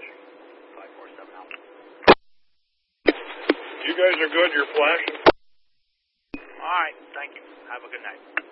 flashing. 547 Alpha. You guys are good, you're flashing? All right, thank you. Have a good night.